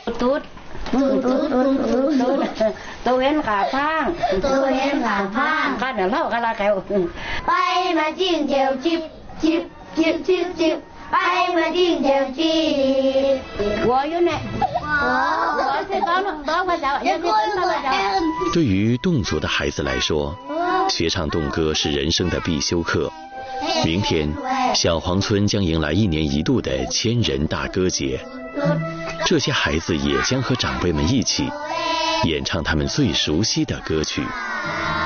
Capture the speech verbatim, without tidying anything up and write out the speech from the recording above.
嘟嘟嘟嘟嘟嘟，都演下方， 都演下方， 看着老个拉狗， 拜嘛金条接接接接接，拜嘛金条接。 我有呢， 我我是高了高个脚，也是高个脚。 对于侗族的孩子来说，学唱侗歌是人生的必修课。明天，小黄村将迎来一年一度的千人大歌节，这些孩子也将和长辈们一起演唱他们最熟悉的歌曲。